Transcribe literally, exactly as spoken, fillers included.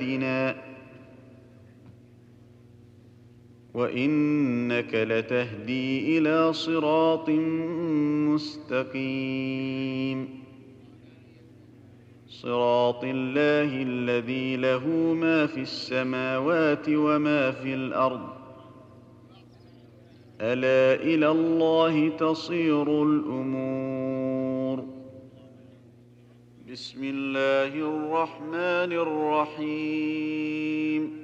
بآياتنا وإنك لتهدي إلى صراط مستقيم صراط الله الذي له ما في السماوات وما في الأرض ألا إلى الله تصير الأمور بسم الله الرحمن الرحيم